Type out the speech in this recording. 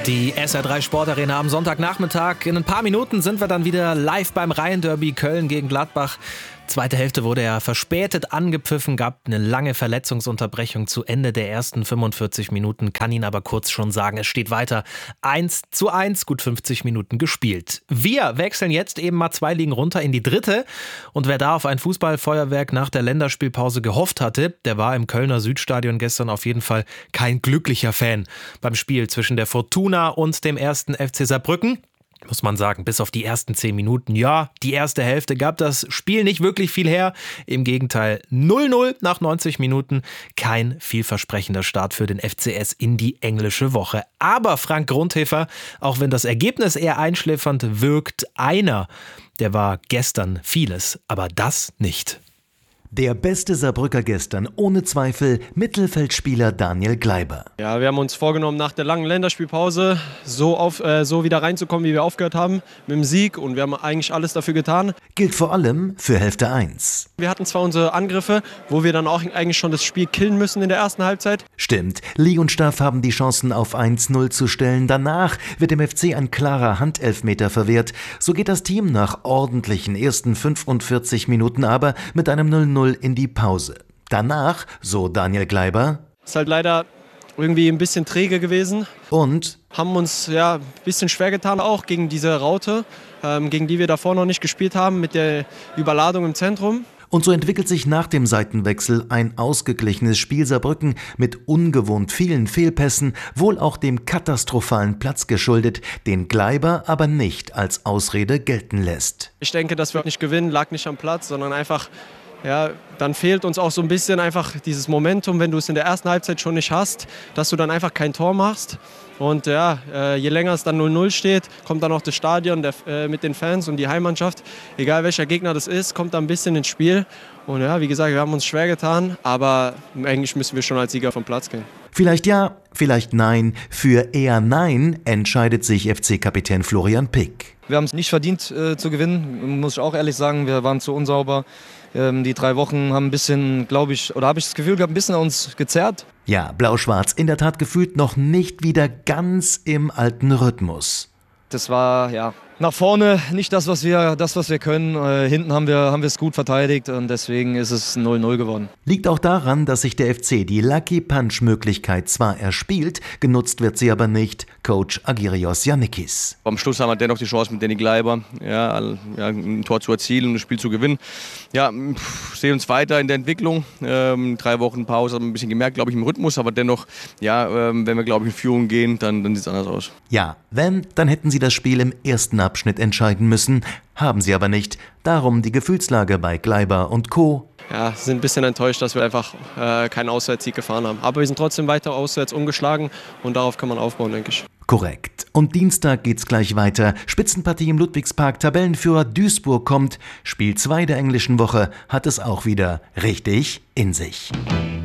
Die SR3 Sportarena am Sonntagnachmittag. In ein paar Minuten sind wir dann wieder live beim Rhein-Derby Köln gegen Gladbach. Zweite Hälfte wurde ja verspätet angepfiffen, gab eine lange Verletzungsunterbrechung zu Ende der ersten 45 Minuten. Kann Ihnen aber kurz schon sagen, es steht weiter 1:1, gut 50 Minuten gespielt. Wir wechseln jetzt eben mal 2 Ligen runter in die dritte. Und wer da auf ein Fußballfeuerwerk nach der Länderspielpause gehofft hatte, der war im Kölner Südstadion gestern auf jeden Fall kein glücklicher Fan. Beim Spiel zwischen der Fortuna und dem 1. FC Saarbrücken, muss man sagen, bis auf die ersten 10 Minuten, ja, die erste Hälfte gab das Spiel nicht wirklich viel her. Im Gegenteil, 0:0 nach 90 Minuten. Kein vielversprechender Start für den FCS in die englische Woche. Aber Frank Grundhäfer, auch wenn das Ergebnis eher einschläfernd wirkt, einer, der war gestern vieles, aber das nicht. Der beste Saarbrücker gestern, ohne Zweifel, Mittelfeldspieler Daniel Gleiber. Ja, wir haben uns vorgenommen, nach der langen Länderspielpause so wieder reinzukommen, wie wir aufgehört haben, mit dem Sieg. Und wir haben eigentlich alles dafür getan. Gilt vor allem für Hälfte 1. Wir hatten zwar unsere Angriffe, wo wir dann auch eigentlich schon das Spiel killen müssen in der ersten Halbzeit. Stimmt, Lee und Staff haben die Chancen auf 1:0 zu stellen. Danach wird dem FC ein klarer Handelfmeter verwehrt. So geht das Team nach ordentlichen ersten 45 Minuten aber mit einem 0:0 in die Pause. Danach, so Daniel Gleiber, Ist halt leider irgendwie ein bisschen träge gewesen. und Haben uns ein bisschen schwer getan, auch gegen diese Raute, gegen die wir davor noch nicht gespielt haben, mit der Überladung im Zentrum. so entwickelt sich nach dem Seitenwechsel ein ausgeglichenes Spiel. Saarbrücken mit ungewohnt vielen Fehlpässen, wohl auch dem katastrophalen Platz geschuldet, den Gleiber aber nicht als Ausrede gelten lässt. Ich denke, dass wir nicht gewinnen, lag nicht am Platz, sondern einfach, dann fehlt uns auch so ein bisschen einfach dieses Momentum, wenn du es in der ersten Halbzeit schon nicht hast, dass du dann einfach kein Tor machst. Und je länger es dann 0:0 steht, kommt dann auch das Stadion mit den Fans und die Heimmannschaft. Egal welcher Gegner das ist, kommt da ein bisschen ins Spiel. Und wie gesagt, wir haben uns schwer getan, aber eigentlich müssen wir schon als Sieger vom Platz gehen. Vielleicht ja, vielleicht nein. Für eher Nein entscheidet sich FC-Kapitän Florian Pick. Wir haben es nicht verdient zu gewinnen, muss ich auch ehrlich sagen. Wir waren zu unsauber. Die 3 Wochen haben ein bisschen, habe ich das Gefühl gehabt, ein bisschen an uns gezerrt. Ja, Blau-Schwarz in der Tat gefühlt noch nicht wieder ganz im alten Rhythmus. Das war nach vorne nicht das, was wir können. Hinten haben wir es gut verteidigt und deswegen ist es 0:0 geworden. Liegt auch daran, dass sich der FC die Lucky Punch-Möglichkeit zwar erspielt, genutzt wird sie aber nicht. Coach Agirios Yannikis. Am Schluss haben wir dennoch die Chance mit Danny Gleiber, ein Tor zu erzielen und das Spiel zu gewinnen. Sehen uns weiter in der Entwicklung. 3 Wochen Pause haben wir ein bisschen gemerkt, glaube ich, im Rhythmus, aber dennoch, wenn wir, glaube ich, in Führung gehen, dann sieht es anders aus. Ja, dann hätten sie das Spiel im ersten Abschnitt entscheiden müssen, haben sie aber nicht. Darum die Gefühlslage bei Gleiber und Co. Sind ein bisschen enttäuscht, dass wir einfach keinen Auswärtssieg gefahren haben. Aber wir sind trotzdem weiter auswärts ungeschlagen und darauf kann man aufbauen, denke ich. Korrekt. Und Dienstag geht's gleich weiter. Spitzenpartie im Ludwigspark. Tabellenführer Duisburg kommt. Spiel 2 der englischen Woche hat es auch wieder richtig in sich.